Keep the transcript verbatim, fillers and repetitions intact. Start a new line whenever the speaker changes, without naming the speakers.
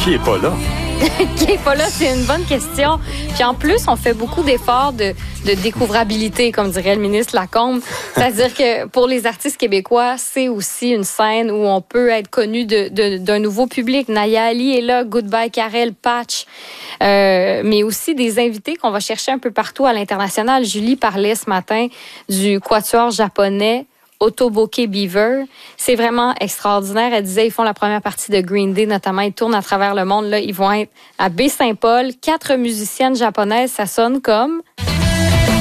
qui est pas là?
Qui est pas là, c'est une bonne question. Puis en plus, on fait beaucoup d'efforts de, de découvrabilité, comme dirait le ministre Lacombe. C'est-à-dire que pour les artistes québécois, c'est aussi une scène où on peut être connu de, de, d'un nouveau public. Naya Ali est là, Goodbye Karel, Patch, euh, mais aussi des invités qu'on va chercher un peu partout à l'international. Julie parlait ce matin du quatuor japonais Otoboke Beaver. C'est vraiment extraordinaire. Elle disait, ils font la première partie de Green Day, notamment. Ils tournent à travers le monde. Là, ils vont être à Baie-Saint-Paul. Quatre musiciennes japonaises. Ça sonne comme...